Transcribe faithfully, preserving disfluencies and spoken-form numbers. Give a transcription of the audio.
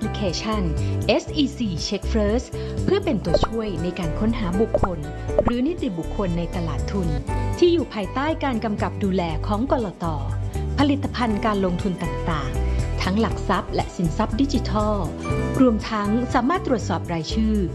ลิเคชัน เอส อี ซี Check First เพื่อเป็นตัวช่วยในการค้นหาบุคคลหรือนิติบุคคลในตลาดทุนที่อยู่ภายใต้การกำกับดูแลของกลต.ผลิตภัณฑ์การลงทุนต่างๆทั้งหลักทรัพย์และสินทรัพย์ดิจิทัลรวมทั้งสามารถตรวจสอบรายชื่อ